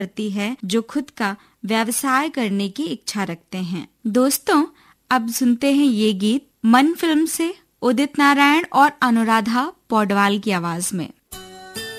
करती है जो खुद का व्यवसाय करने की इच्छा रखते हैं। दोस्तों, अब सुनते हैं ये गीत मन फिल्म से, उदित नारायण और अनुराधा पौडवाल की आवाज में।